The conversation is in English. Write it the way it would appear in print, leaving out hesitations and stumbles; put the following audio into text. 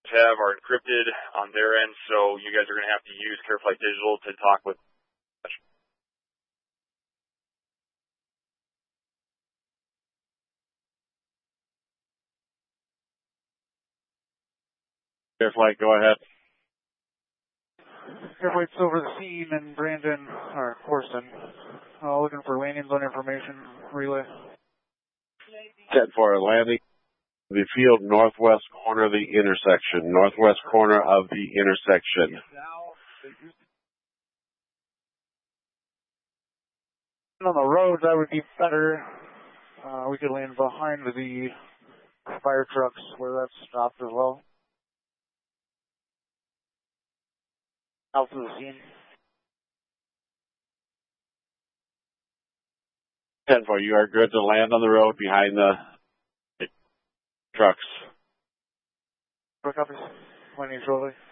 have are encrypted on their end, so you guys are going to have to use CareFlight Digital to talk with. CareFlight, go ahead. CareFlight's over the scene in Brandon, or Horston. Looking for landings on information relay. 10-4, landing the field northwest corner of the intersection. Northwest corner of the intersection. On the roads, that would be better. We could land behind the fire trucks where that's stopped as well. Out to the scene. 10-4, you are good to land on the road behind the trucks. Copy. Landing shortly.